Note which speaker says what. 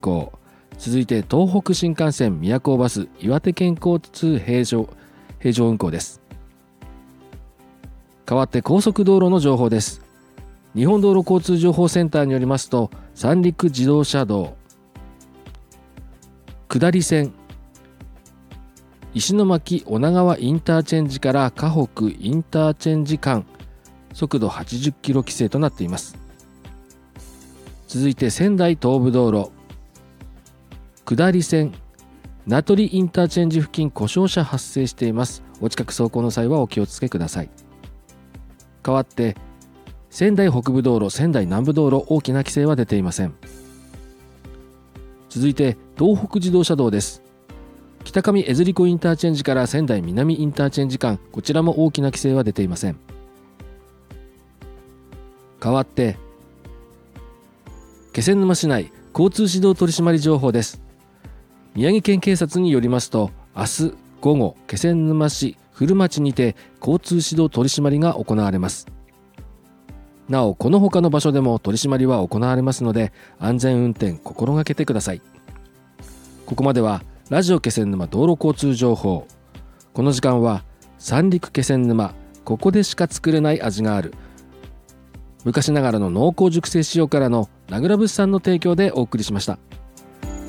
Speaker 1: 行。続いて東北新幹線宮古バス岩手県交通平常運行です。代わって高速道路の情報です。日本道路交通情報センターによりますと、三陸自動車道下り線石巻女川インターチェンジから河北インターチェンジ間、速度80キロ規制となっています。続いて仙台東部道路下り線名取インターチェンジ付近故障車発生しています。お近く走行の際はお気をつけください。代わって仙台北部道路仙台南部道路、大きな規制は出ていません。続いて東北自動車道です。北上江釣子インターチェンジから仙台南インターチェンジ間、こちらも大きな規制は出ていません。代わって気仙沼市内交通指導取締情報です。宮城県警察によりますと、明日午後気仙沼市古町にて交通指導取締りが行われます。なおこの他の場所でも取締りは行われますので、安全運転心がけてください。ここまではラジオ気仙沼道路交通情報。この時間は三陸気仙沼、ここでしか作れない味がある、昔ながらの濃厚熟成塩辛の名倉物産の提供でお送りしました。